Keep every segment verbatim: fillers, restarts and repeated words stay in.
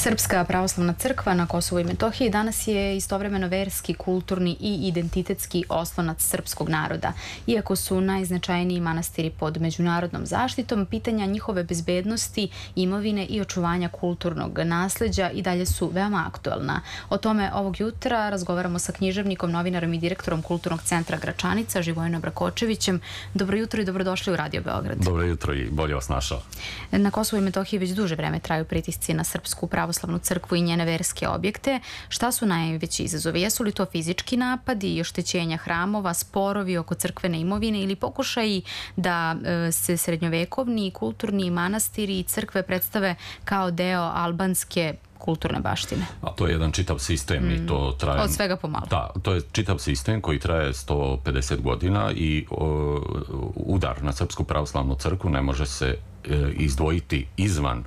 Srpska pravoslavna crkva na Kosovu i Metohiji danas je istovremeno verski, kulturni i identitetski oslonac srpskog naroda. Iako su najznačajniji manastiri pod međunarodnom zaštitom, pitanja njihove bezbednosti, imovine i očuvanja kulturnog nasleđa i dalje su veoma aktuelna. O tome ovog jutra razgovaramo sa književnikom, novinarom i direktorom Kulturnog centra Gračanica, Živojinom Brakočevićem. Dobro jutro i dobrodošli u Radio Beograd. Dobro jutro i bolje vas našao. Na Kosovu i Metohiji već duže vreme traju pritisci na Srpsku pravoslavnu crkvu i njene verske objekte. Šta su najveći izazovi? Jesu li to fizički napadi i oštećenja hramova, sporovi oko crkvene imovine ili pokušaji da se srednjovekovni, kulturni manastiri i crkve predstave kao deo albanske kulturne baštine? A to je jedan čitav sistem mm. i to traje... Od svega pomalo. Da, to je čitav sistem koji traje sto pedeset godina i o, udar na Srpsku pravoslavnu crkvu ne može se izdvojiti izvan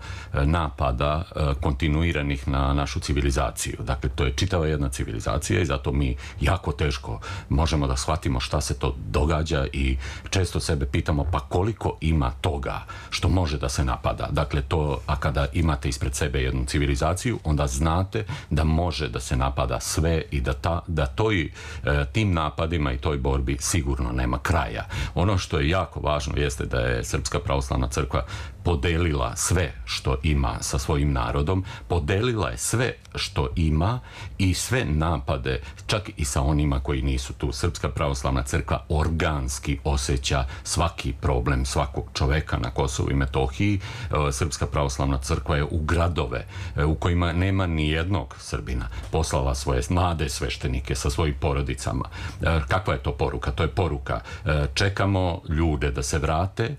napada kontinuiranih na našu civilizaciju. Dakle, to je čitava jedna civilizacija i zato mi jako teško možemo da shvatimo šta se to događa i često sebe pitamo pa koliko ima toga što može da se napada. Dakle, to, a kada imate ispred sebe jednu civilizaciju, onda znate da može da se napada sve i da, ta, da toj, tim napadima i toj borbi sigurno nema kraja. Ono što je jako važno jeste da je Srpska pravoslavna crkva podelila sve što ima sa svojim narodom, podelila je sve što ima i sve napade, čak i sa onima koji nisu tu. Srpska pravoslavna crkva organski osjeća svaki problem svakog čoveka na Kosovu i Metohiji. Srpska pravoslavna crkva je u gradove u kojima nema ni jednog Srbina poslala svoje mlade sveštenike sa svojim porodicama. Kakva je to poruka? To je poruka čekamo ljude da se vrate,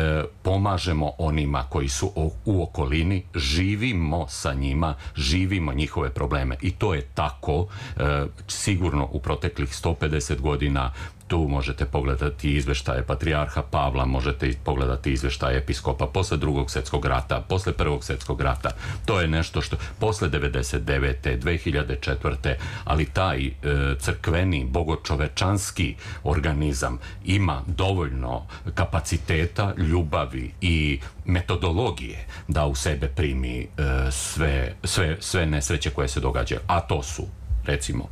pomažemo onima koji su u okolini, živimo sa njima, živimo njihove probleme. I to je tako e, sigurno u proteklih sto pedeset godina. Tu možete pogledati izveštaje patrijarha Pavla, možete pogledati izveštaje episkopa posle drugog svjetskog rata, posle prvog svjetskog rata. To je nešto što posle devedeset devete. dve hiljade četvrte. ali taj e, crkveni, bogočovečanski organizam ima dovoljno kapaciteta, ljubavi i metodologije da u sebe primi e, sve, sve, sve nesreće koje se događaju. A to su, recimo,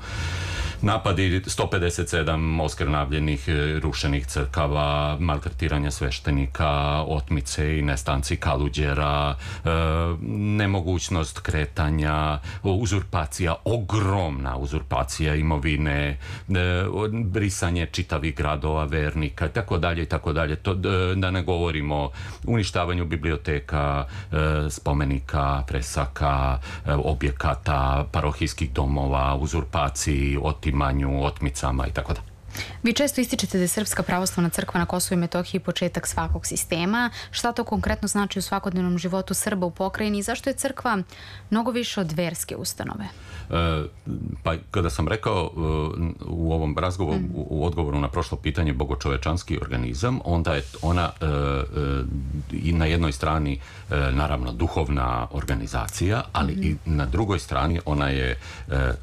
napadi sto pedeset sedam oskrnavljenih, rušenih crkava, maltretiranja sveštenika, otmice i nestanci kaluđera, e, nemogućnost kretanja, uzurpacija, ogromna uzurpacija imovine, e, brisanje čitavih gradova, vernika, tako dalje i tako dalje. To, da ne govorimo o uništavanju biblioteka, e, spomenika, fresaka, e, objekata, parohijskih domova, uzurpaciji, otimanju, otmicama i tako da. Vi često ističete da je Srpska pravoslavna crkva na Kosovu i Metohiji početak svakog sistema. Šta to konkretno znači u svakodnevnom životu Srba u pokrajini i zašto je crkva mnogo više od verske ustanove? E, pa kada sam rekao u ovom razgovoru, mm. u odgovoru na prošlo pitanje bogočovečanski organizam, onda je ona e, i na jednoj strani e, naravno duhovna organizacija, ali mm. i na drugoj strani ona je e,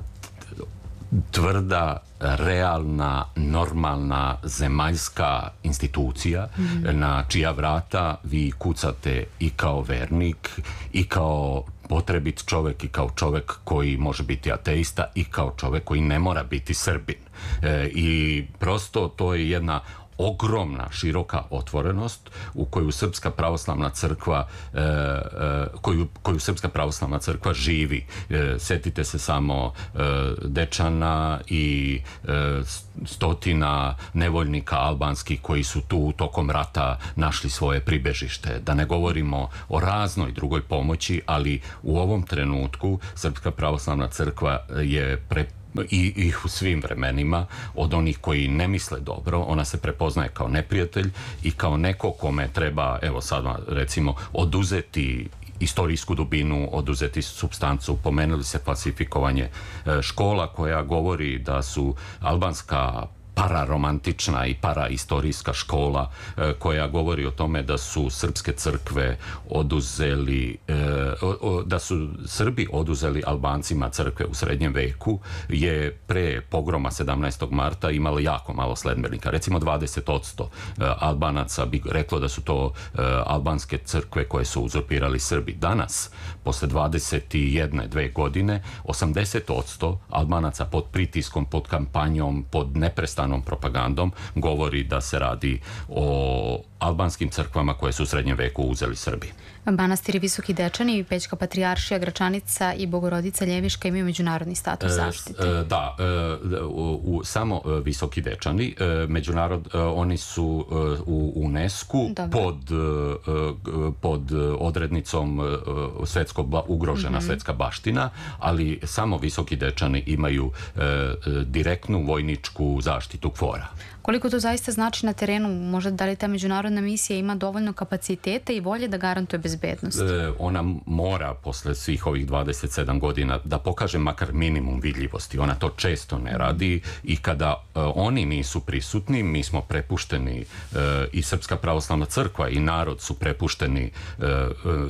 tvrda, realna, normalna, zemaljska institucija mm. na čija vrata vi kucate i kao vernik i kao potrebit čovek i kao čovek koji može biti ateista i kao čovek koji ne mora biti Srbin. E, I prosto to je jedna ogromna, široka otvorenost u koju Srpska pravoslavna crkva e, e, koju, koju Srpska pravoslavna crkva živi. E, setite se samo e, Dečana i e, stotina nevoljnika albanskih koji su tu tokom rata našli svoje pribežište. Da ne govorimo o raznoj drugoj pomoći, ali u ovom trenutku Srpska pravoslavna crkva je pre i ih u svim vremenima od onih koji ne misle dobro, ona se prepoznaje kao neprijatelj i kao neko kome treba, evo sad recimo, oduzeti istorijsku dubinu, oduzeti supstancu. Pomenuli se falsifikovanje škola koja govori da su albanska pararomantična i paraistorijska škola koja govori o tome da su srpske crkve oduzeli, da su Srbi oduzeli Albancima crkve u srednjem veku, je pre pogroma sedamnaestog marta imalo jako malo sledbenika. Recimo dvadeset posto Albanaca bi reklo da su to albanske crkve koje su uzurpirali Srbi. Danas, posle dvadeset jedne, dve godine, osamdeset posto Albanaca pod pritiskom, pod kampanjom, pod neprestanom propagandom govori da se radi o albanskim crkvama koje su u srednjem veku uzeli Srbi. Manastiri Visoki Dečani, Pećka patrijaršija, Gračanica i Bogorodica Ljeviška imaju međunarodni status zaštite. E, da, e, u, u, samo Visoki Dečani, e, međunarod, e, oni su e, u UNESCO pod, e, pod odrednicom e, svetskog, ugrožena mm-hmm. svetska baština, ali samo Visoki Dečani imaju e, direktnu vojničku zaštitu K F O R-a. Koliko to zaista znači na terenu? Možda da li ta međunarodna misija ima dovoljno kapaciteta i volje da garantuje bezbednost? E, ona mora posle svih ovih dvadeset sedam godina da pokaže makar minimum vidljivosti. Ona to često ne radi i kada e, oni nisu prisutni, mi smo prepušteni e, i Srpska pravoslavna crkva i narod su prepušteni e, e,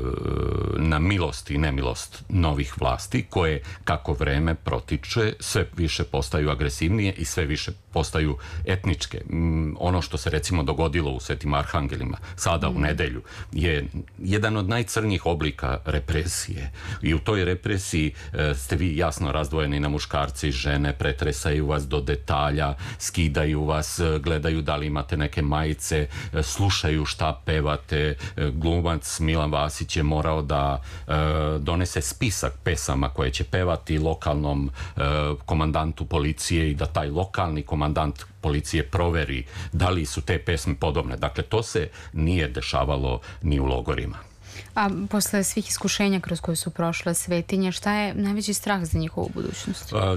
na milost i nemilost novih vlasti koje kako vreme protiče sve više postaju agresivnije i sve više postaju etničke. Ono što se recimo dogodilo u Svetim Arhangelima sada mm. u nedelju je jedan od najcrnjih oblika represije i u toj represiji e, ste vi jasno razdvojeni na muškarci i žene, pretresaju vas do detalja, skidaju vas, gledaju da li imate neke majice, e, slušaju šta pevate. E, glumac Milan Vasić je morao da e, donese spisak pesama koje će pevati lokalnom e, komandantu policije i da taj lokalni komandant policije proveri da li su te pesme podobne. Dakle, to se nije dešavalo ni u logorima. A posle svih iskušenja kroz koje su prošle svetinje, šta je najveći strah za njihovu budućnost? A,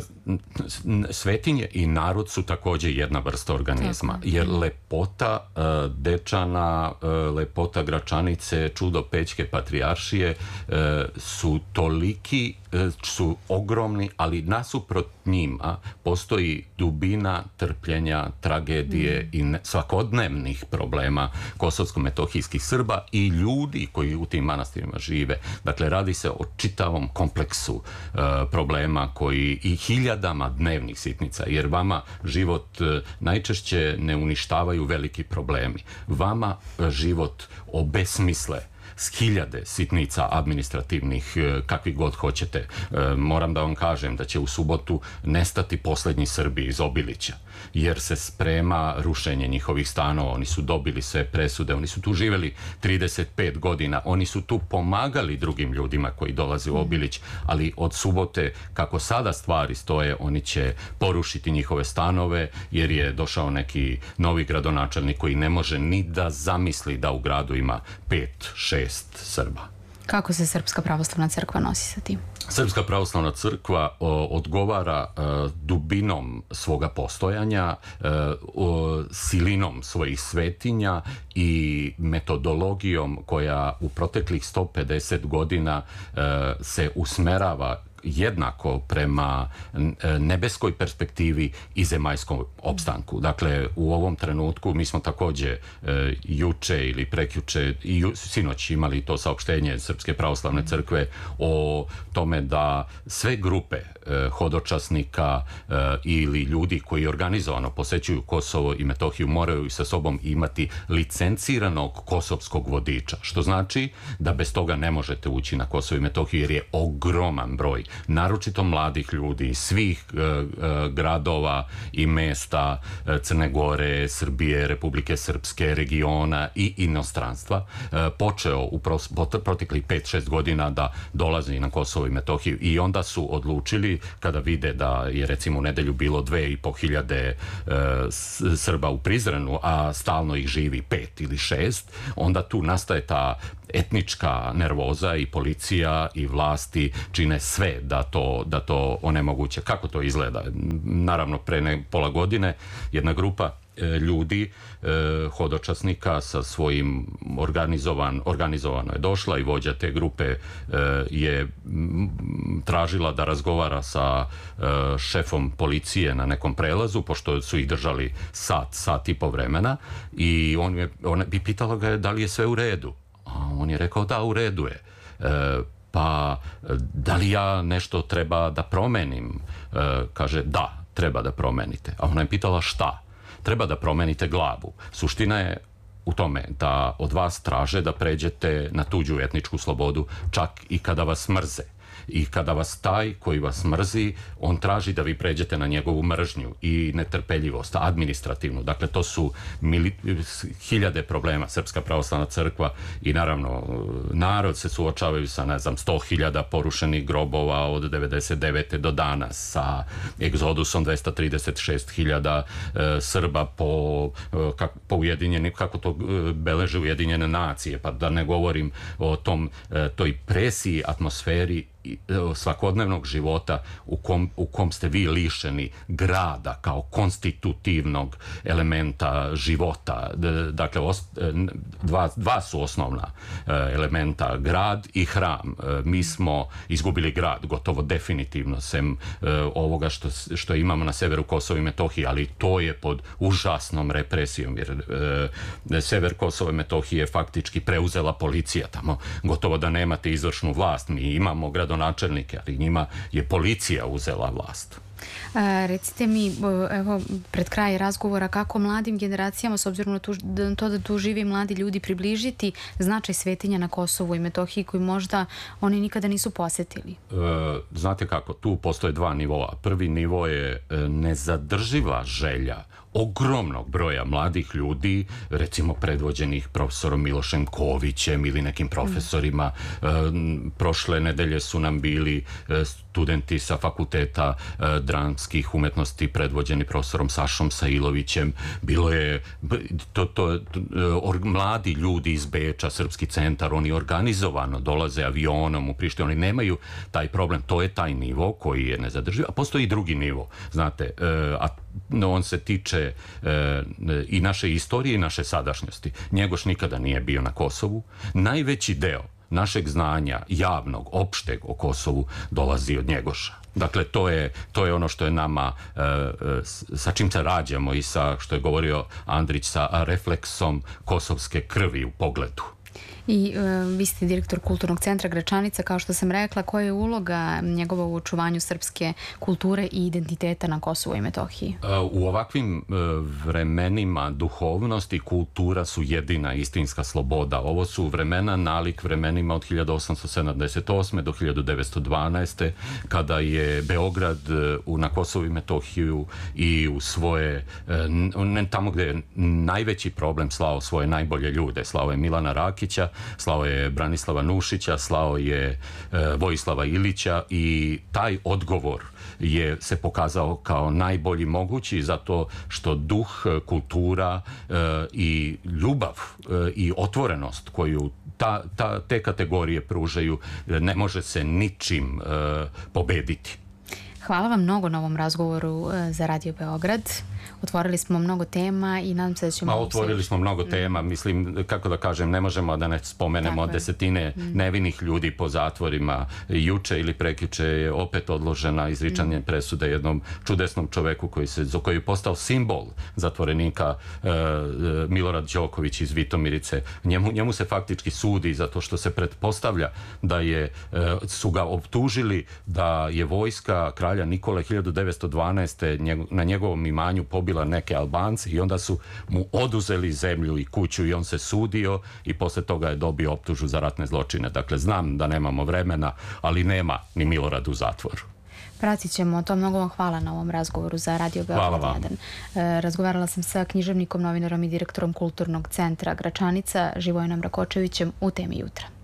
svetinje i narod su takođe jedna vrsta organizma, tako. Jer lepota a, Dečana, a, lepota Gračanice, čudo Pećke patrijaršije a, su toliki, a, su ogromni, ali nasuprot njima postoji dubina trpljenja, tragedije mm. i ne, svakodnevnih problema kosovsko-metohijskih Srba i ljudi koji u tim manastirima žive. Dakle, radi se o čitavom kompleksu uh, problema koji i hiljadama dnevnih sitnica, jer vama život uh, najčešće ne uništavaju veliki problemi. Vama uh, život obesmisle s hiljade sitnica administrativnih, kakvi god hoćete. Moram da vam kažem da će u subotu nestati poslednji Srbi iz Obilića, jer se sprema rušenje njihovih stanova. Oni su dobili sve presude, oni su tu živeli trideset pet godina, oni su tu pomagali drugim ljudima koji dolaze u Obilić, ali od subote, kako sada stvari stoje, oni će porušiti njihove stanove, jer je došao neki novi gradonačelnik koji ne može ni da zamisli da u gradu ima pet, šest Srba. Kako se Srpska pravoslavna crkva nosi sa tim? Srpska pravoslavna crkva o, odgovara o, dubinom svoga postojanja, o, o, silinom svojih svetinja i metodologijom koja u proteklih sto pedeset godina o, se usmerava jednako prema nebeskoj perspektivi i zemaljskom opstanku. Dakle, u ovom trenutku mi smo takođe e, juče ili prekjuče i ju, sinoć imali to saopštenje Srpske pravoslavne crkve o tome da sve grupe e, hodočasnika e, ili ljudi koji organizovano posećuju Kosovo i Metohiju moraju sa sobom imati licenciranog kosovskog vodiča, što znači da bez toga ne možete ući na Kosovo i Metohiju jer je ogroman broj naročito mladih ljudi iz svih e, e, gradova i mesta e, Crne Gore, Srbije, Republike Srpske, regiona i inostranstva e, počeo u pros, proteklih pet šest godina da dolazi na Kosovo i Metohiju i onda su odlučili, kada vide da je recimo u nedelju bilo dve i po hiljade e, Srba u Prizrenu, a stalno ih živi pet ili šest, onda tu nastaje ta etnička nervoza i policija i vlasti čine sve da to, da to onemoguće. Kako to izgleda? Naravno, pre ne, pola godine jedna grupa ljudi, hodočasnika sa svojim organizovan, organizovano je došla i vođa te grupe je tražila da razgovara sa šefom policije na nekom prelazu, pošto su ih držali sat, sat i po vremena, i on je, ona bi pitala ga da li je sve u redu. A on je rekao da, u redu je. Pa da li ja nešto treba da promenim? Kaže da, treba da promenite. A ona je pitala šta? Treba da promenite glavu. Suština je u tome da od vas traže da pređete na tuđu etničku slobodu, čak i kada vas mrze. I kada vas taj koji vas mrzi, on traži da vi pređete na njegovu mržnju i netrpeljivost, administrativnu. Dakle, to su mili, hiljade problema. Srpska pravoslavna crkva i naravno narod se suočavaju sa, ne znam, sto hiljada porušenih grobova od devedeset devete do danas, sa egzodusom dvesta trideset šest hiljada e, Srba po, e, kak, po ujedinjeni, kako to e, beleže Ujedinjene nacije, pa da ne govorim o tom, e, toj presiji, atmosferi svakodnevnog života u kom, u kom ste vi lišeni grada kao konstitutivnog elementa života. Dakle, dva, dva su osnovna elementa, grad i hram. Mi smo izgubili grad gotovo definitivno, sem ovoga što, što imamo na severu Kosova i Metohije, ali to je pod užasnom represijom, jer sever Kosova i Metohije faktički preuzela policija tamo. Gotovo da nemate izvršnu vlast. Mi imamo grad načelnike, ali njima je policija uzela vlast. A, recite mi, evo, pred kraj razgovora, kako mladim generacijama, s obzirom na to, to da tu živi mladi ljudi, približiti značaj svetinja na Kosovu i Metohiji koji možda oni nikada nisu posetili? E, znate kako, tu postoje dva nivoa. Prvi nivo je nezadrživa želja ogromnog broja mladih ljudi, recimo predvođenih profesorom Milošem Kovićem ili nekim profesorima. E, prošle nedelje su nam bili studenti sa fakulteta e, dramskih umetnosti predvođeni profesorom Sašom Sailovićem. Bilo je to, to, or, mladi ljudi iz Beča, Srpski centar, oni organizovano dolaze avionom u Prištinu, oni nemaju taj problem. To je taj nivo koji je nezadrživ, a postoji i drugi nivo, znate, e, a on se tiče e, i naše istorije i naše sadašnjosti. Njegoš nikada nije bio na Kosovu. Najveći deo našeg znanja, javnog, opšteg o Kosovu, dolazi od Njegoša. Dakle, to je, to je ono što je nama, e, sa čim se rađamo i sa, što je govorio Andrić, sa refleksom kosovske krvi u pogledu. I e, vi ste direktor Kulturnog centra Gračanica, kao što sam rekla, koja je uloga njegova u očuvanju srpske kulture i identiteta na Kosovu i Metohiji? U ovakvim vremenima duhovnost i kultura su jedina istinska sloboda. Ovo su vremena nalik vremenima od hiljadu osamsto sedamdeset osme do hiljadu devetsto dvanaeste. kada je Beograd u, na Kosovu i Metohiju i u svoje, ne, tamo gde je najveći problem, slao svoje najbolje ljude. Slao je Milana Rakića, slao je Branislava Nušića, slao je e, Vojislava Ilića, i taj odgovor je se pokazao kao najbolji mogući, zato što duh, kultura e, i ljubav e, i otvorenost koju ta, ta, te kategorije pružaju ne može se ničim e, pobediti. Hvala vam mnogo na ovom razgovoru za Radio Beograd. Otvorili smo mnogo tema i nadam se da ćemo... Ma, otvorili smo mnogo tema. Mislim, kako da kažem, ne možemo da ne spomenemo desetine mm. nevinih ljudi po zatvorima. Juče ili prekjuče je opet odložena izričanje mm. presude jednom čudesnom čoveku koji, se, koji je postao simbol zatvorenika, e, Milorad Đoković iz Vitomirice. Njemu, njemu se faktički sudi zato što se pretpostavlja da je, e, su ga optužili da je vojska kralja Nikole hiljadu devetsto dvanaeste na njegovom imanju pobila neke Albance i onda su mu oduzeli zemlju i kuću i on se sudio i posle toga je dobio optužu za ratne zločine. Dakle, znam da nemamo vremena, ali nema ni Milorad u zatvoru. Pratit ćemo to. Mnogo vam hvala na ovom razgovoru za Radio Beograd jedan. E, razgovarala sam sa književnikom, novinarom i direktorom Kulturnog centra Gračanica, Živojinom Rakočevićem, u Temi jutra.